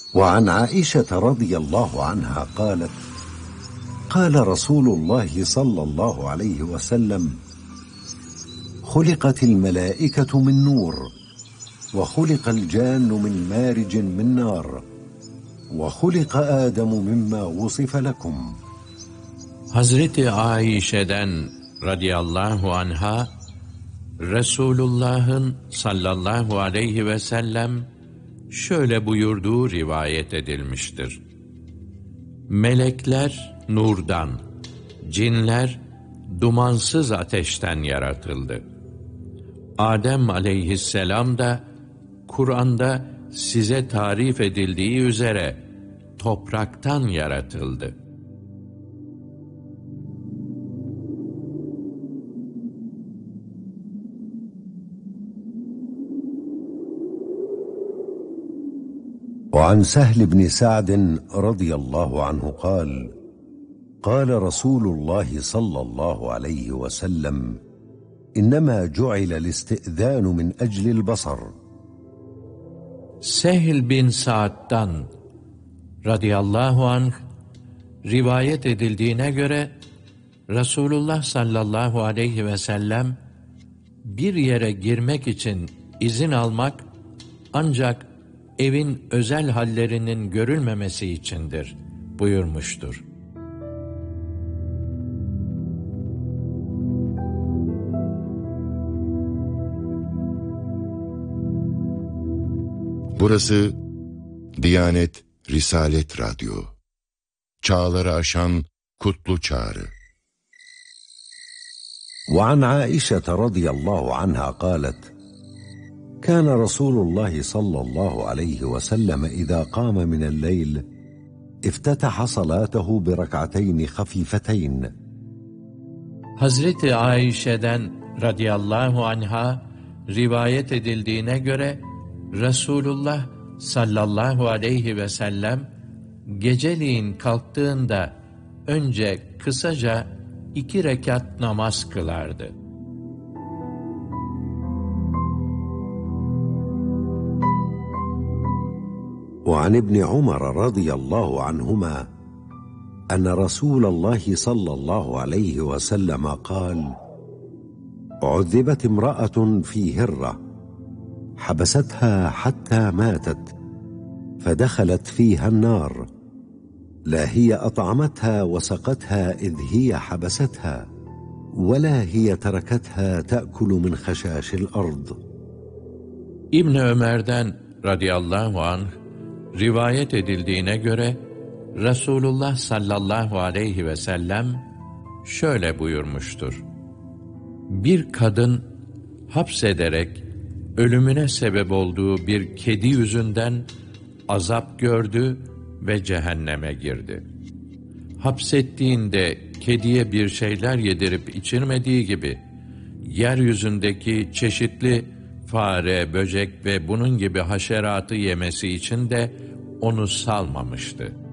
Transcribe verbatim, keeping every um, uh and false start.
وعن عائشة رضي الله عنها قالت: قال رسول الله صلى الله عليه وسلم: خلقت الملائكة من نور، وخلق الجان من مارج من نار، وخلق آدم مما وصف لكم. Hazreti Aişe'den radıyallahu anha, Resulullah'ın sallallahu aleyhi ve sellem şöyle buyurduğu rivayet edilmiştir. Melekler nurdan, cinler dumansız ateşten yaratıldı. Adem aleyhisselam da Kur'an'da size tarif edildiği üzere topraktan yaratıldı. وعن سهل بن سعد رضي الله عنه قال: قال رسول الله صلى الله عليه وسلم: إنما جعل الاستئذان من أجل البصر. Sehl bin Sa'd'dan radıyallahu anh rivayet edildiğine göre Resulullah sallallahu aleyhi ve sellem bir yere girmek için izin almak ancak evin özel hallerinin görülmemesi içindir buyurmuştur. Burası Diyanet Risalet Radyo. Çağları aşan kutlu çağrı. وعن عائشة رضي الله عنها قالت: كان رسول الله صلى الله عليه وسلم إذا قام من الليل افتتح صلاته بركعتين خفيفتين. Hazreti Aişe'den radıyallahu anha rivayet edildiğine göre Resulullah sallallahu aleyhi ve sellem geceliğin kalktığında önce kısaca iki rekat namaz kılardı. وعن ابن عمر رضي الله عنهما أن رسول الله صلى الله عليه وسلم قال: عذبت امرأة في هرة حبستها حتى ماتت فدخلت فيها النار، لا هي أطعمتها وسقتها إذ هي حبستها، ولا هي تركتها تأكل من خشاش الأرض. İbn Ömer'den radıyallahu anh rivayet edildiğine göre Resulullah sallallahu aleyhi ve sellem şöyle buyurmuştur: Bir kadın hapsederek ölümüne sebep olduğu bir kedi yüzünden azap gördü ve cehenneme girdi. Hapsettiğinde kediye bir şeyler yedirip içirmediği gibi, yeryüzündeki çeşitli fare, böcek ve bunun gibi haşeratı yemesi için de onu salmamıştı.